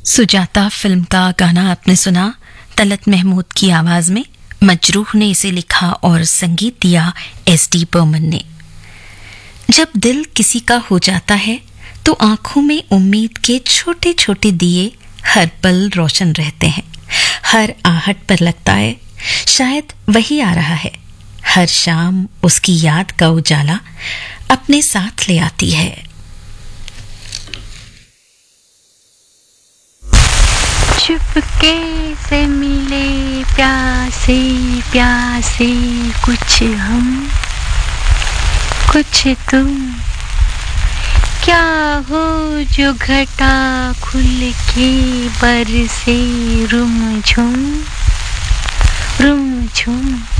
Sujata film का गाना आपने सुना तलत महमूद की आवाज में। मजरूह ने इसे लिखा और संगीत दिया एस.डी. बर्मन ने। जब दिल किसी का हो जाता है तो आंखों में उम्मीद के छोटे छोटे दिए हर पल रोशन रहते हैं। हर आहट पर लगता है शायद वही आ रहा है। हर शाम उसकी याद का उजाला अपने साथ ले आती है। चुपके से मिले प्यासे प्यासे, कुछ हम कुछ तुम, क्या हो जो घटा खुल के बरसे रुमझुम रुमझुम।